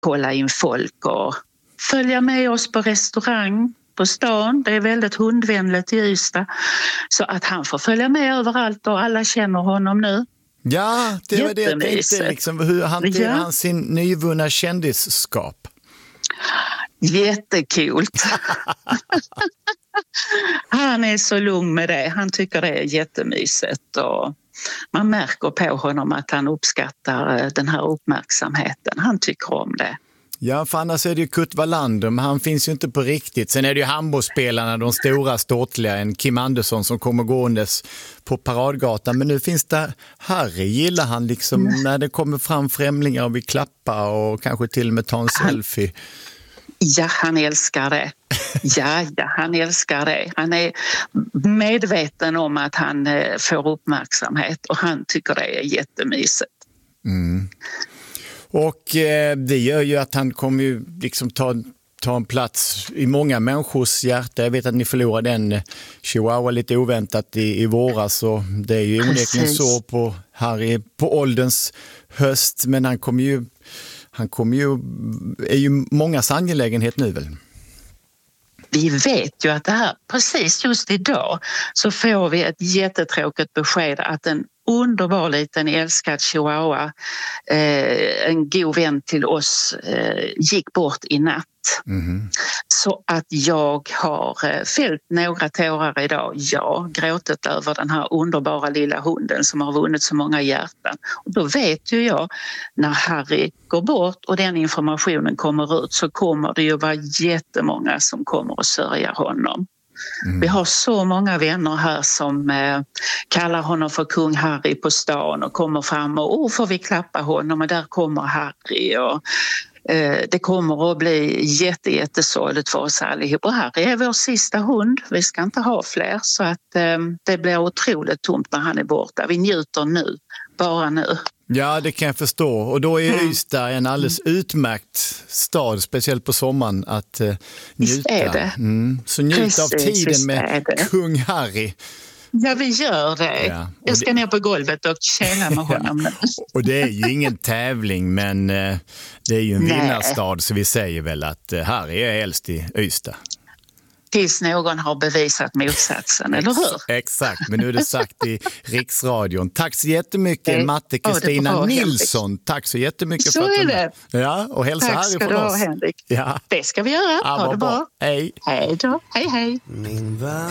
kolla in folk och följa med oss på restaurang på stan. Det är väldigt hundvänligt i Ystad. Så att han får följa med överallt och alla känner honom nu. Ja, det var det jag tänkte. Liksom, hur hanterar han sin nyvunna kändisskap? Jättekult. Han är så lugn med det. Han tycker det är jättemysigt och man märker på honom att han uppskattar den här uppmärksamheten. Han tycker om det. Ja, för annars är det ju Kurt Wallander, men han finns ju inte på riktigt. Sen är det ju handbollsspelarna, de stora ståtliga, en Kim Andersson som kommer gåendes på paradgatan. Men nu finns det Harry, gillar han liksom när det kommer fram främlingar och vill klappa och kanske till och med ta en selfie? Ja, han älskar det. Ja, han älskar det. Han är medveten om att han får uppmärksamhet och han tycker det är jättemysigt. Mm. Och det gör ju att han kommer ju liksom ta en plats i många människors hjärta. Jag vet att ni förlorade en chihuahua lite oväntat i våras och det är ju onekligen så på Harry på ålderns höst, men han är ju mångas angelägenhet nu väl? Vi vet ju att det här, precis just idag så får vi ett jättetråkigt besked att en underbar liten älskad chihuahua, en god vän till oss, gick bort i natt. Mm. Så att jag har fällt några tårar idag. Jag gråtit över den här underbara lilla hunden som har vunnit så många hjärtan. Och då vet ju jag, när Harry går bort och den informationen kommer ut så kommer det ju vara jättemånga som kommer att sörja honom. Mm. Vi har så många vänner här som kallar honom för kung Harry på stan och kommer fram och får vi klappa honom och där kommer Harry och det kommer att bli jättesorgligt för oss allihop. Och Harry är vår sista hund, vi ska inte ha fler så att det blir otroligt tomt när han är borta. Vi njuter nu, bara nu. Ja, det kan jag förstå. Och då är Ystad en alldeles utmärkt stad, speciellt på sommaren, att njuta. Är det. Så njut av tiden med kung Harry. Ja, vi gör det. Ja, jag ska ner på golvet och känna med honom nu. Och det är ju ingen tävling, men det är ju en vinnarstad, så vi säger väl att Harry är äldst i Ystad. Tills någon har bevisat motsatsen, eller hur? Exakt, men nu är det sagt i Riksradion. Tack så jättemycket, Matte Kristina Nilsson. Henrik. Tack så jättemycket så för att du... Ja, och hälsa Harry från oss. Henrik. Ja. Det ska vi göra. Ha det bra. Hej. Hej då. Hej, hej.